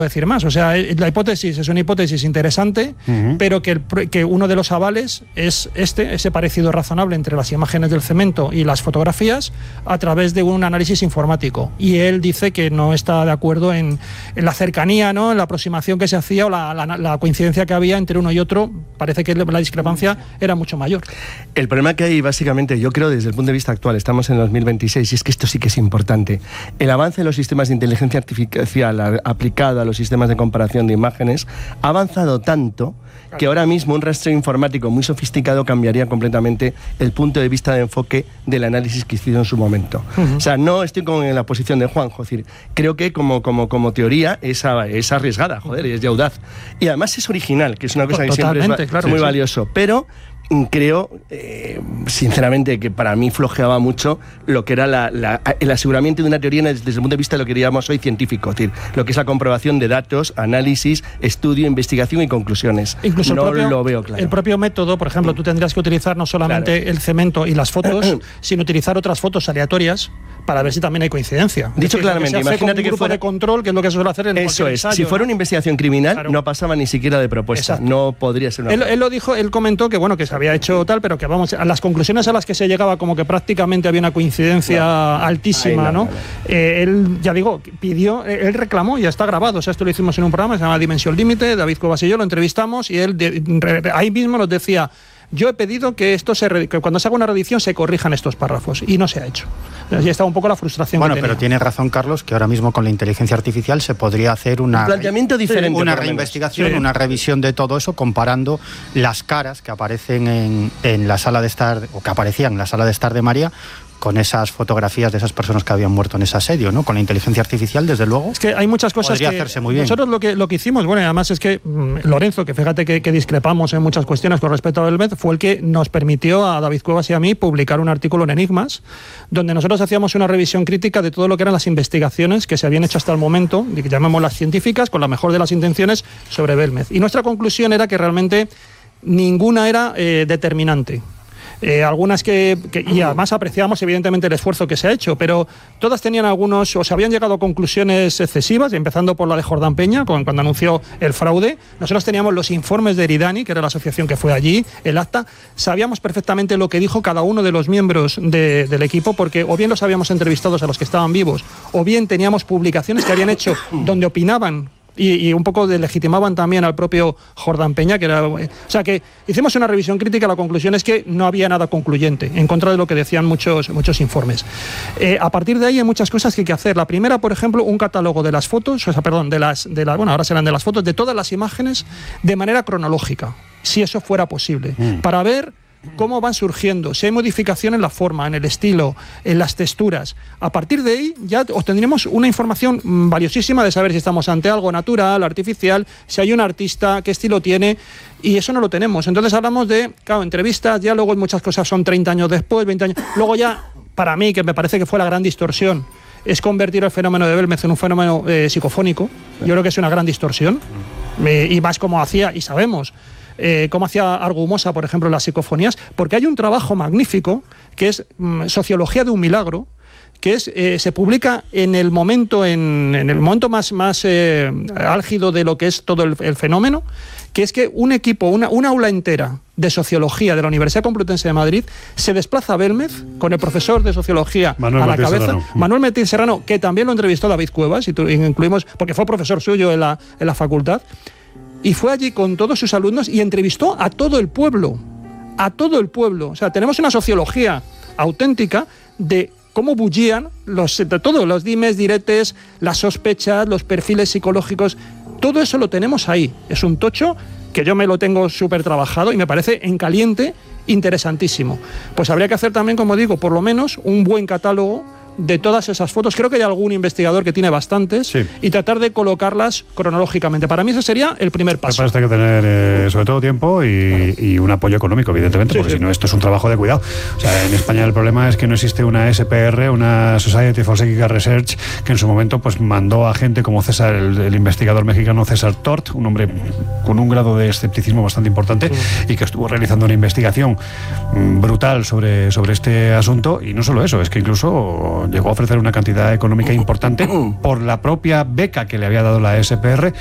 decir más. O sea, la hipótesis es una hipótesis interesante, pero que uno de los avales es ese parecido razonable entre las imágenes del cemento y las fotografías a través de un análisis informático. Y él dice que no está de acuerdo en la cercanía, ¿no?, en la aproximación que se hacía o la coincidencia que había entre uno y otro. Parece que la discrepancia era mucho mayor. El problema que hay, básicamente, yo creo desde el punto de vista actual, estamos en 2026, y es que esto sí que es importante. El avance de los sistemas de inteligencia artificial aplicado a los sistemas de comparación de imágenes ha avanzado tanto que ahora mismo un rastreo informático muy sofisticado cambiaría completamente el punto de vista de enfoque del análisis que hicieron en su momento. O sea, no estoy en la posición de Juanjo, es decir, creo que como teoría es arriesgada, es de audaz. Y además es original, que es una cosa que siempre es muy valioso. Pero creo, sinceramente, que para mí flojeaba mucho lo que era el aseguramiento de una teoría desde el punto de vista de lo que diríamos hoy científico, es decir, lo que es la comprobación de datos, análisis, estudio, investigación y conclusiones. Incluso no lo veo claro. El propio método, por ejemplo, tú tendrías que utilizar no solamente el cemento y las fotos, sino utilizar otras fotos aleatorias para ver si también hay coincidencia. Dicho claramente, imagínate que fuera de control, que es lo que se suele hacer en eso es, ensayo, si fuera una investigación criminal, no pasaba ni siquiera de propuesta. Exacto. No podría ser una él lo dijo, él comentó que bueno, que se había hecho tal, pero que vamos, a las conclusiones a las que se llegaba como que prácticamente había una coincidencia altísima, ¿no? Él, ya digo, pidió, él reclamó, ya está grabado, o sea, esto lo hicimos en un programa, se llama Dimensión Límite, David Cuevas y yo lo entrevistamos, y él ahí mismo nos decía: yo he pedido que cuando se haga una reedición se corrijan estos párrafos, y no se ha hecho. Ahí está un poco la frustración. Bueno, que pero tiene razón Carlos, que ahora mismo con la inteligencia artificial se podría hacer un planteamiento diferente, una reinvestigación, una revisión de todo eso, comparando las caras que aparecen en la sala de estar, o que aparecían en la sala de estar de María, con esas fotografías de esas personas que habían muerto en ese asedio, ¿no? Con la inteligencia artificial, desde luego. Es que hay muchas cosas podría hacerse muy bien. Nosotros lo que hicimos, bueno, y además es que Lorenzo, que fíjate que discrepamos en muchas cuestiones con respecto a Belmez, fue el que nos permitió a David Cuevas y a mí publicar un artículo en Enigmas, donde nosotros hacíamos una revisión crítica de todo lo que eran las investigaciones que se habían hecho hasta el momento, que llamémoslas científicas, con la mejor de las intenciones, sobre Belmez. Y nuestra conclusión era que realmente ninguna era determinante. Algunas y además apreciamos evidentemente el esfuerzo que se ha hecho, pero todas tenían o se habían llegado a conclusiones excesivas, empezando por la de Jordán Peña, cuando anunció el fraude. Nosotros teníamos los informes de Eridani, que era la asociación que fue allí, el acta, sabíamos perfectamente lo que dijo cada uno de los miembros del equipo, porque o bien los habíamos entrevistado a los que estaban vivos, o bien teníamos publicaciones que habían hecho donde opinaban y un poco deslegitimaban también al propio Jordán Peña, o sea que hicimos una revisión crítica. La conclusión es que no había nada concluyente, en contra de lo que decían muchos informes. A partir de ahí hay muchas cosas que hay que hacer. La primera, por ejemplo, un catálogo de las fotos, ahora serán de las fotos, de todas las imágenes, de manera cronológica, si eso fuera posible, para ver cómo van surgiendo, si hay modificación en la forma, en el estilo, en las texturas. A partir de ahí ya obtendremos una información valiosísima de saber si estamos ante algo natural, artificial, si hay un artista, qué estilo tiene, y eso no lo tenemos. Entonces hablamos de, claro, entrevistas, diálogos, muchas cosas son 30 años después, 20 años. Luego ya, para mí, que me parece que fue la gran distorsión, es convertir el fenómeno de Belmez en un fenómeno psicofónico. Yo creo que es una gran distorsión, y más como hacía, y sabemos, cómo hacía Argumosa, por ejemplo, las psicofonías, porque hay un trabajo magnífico que es Sociología de un milagro, que se publica en el momento más álgido de lo que es todo el fenómeno, que es que un equipo, un aula entera de sociología de la Universidad Complutense de Madrid se desplaza a Belmez con el profesor de sociología Manuel a la Martín cabeza, Serrano. Manuel Martín Serrano, que también lo entrevistó David Cuevas, y incluimos, porque fue profesor suyo en la facultad. Y fue allí con todos sus alumnos y entrevistó a todo el pueblo. O sea, tenemos una sociología auténtica de cómo bullían todos los dimes, diretes, las sospechas, los perfiles psicológicos. Todo eso lo tenemos ahí. Es un tocho que yo me lo tengo súper trabajado y me parece en caliente interesantísimo. Pues habría que hacer también, como digo, por lo menos un buen catálogo de todas esas fotos. Creo que hay algún investigador que tiene bastantes, sí, y tratar de colocarlas cronológicamente. Para mí ese sería el primer paso. Me parece que tener sobre todo tiempo y un apoyo económico, evidentemente, porque si no esto es un trabajo de cuidado. O sea, en España el problema es que no existe una SPR, una Society for Psychical Research, que en su momento pues mandó a gente como César, el investigador mexicano César Tort, un hombre con un grado de escepticismo bastante importante, y que estuvo realizando una investigación brutal sobre este asunto. Y no solo eso, es que incluso llegó a ofrecer una cantidad económica importante por la propia beca que le había dado la SPR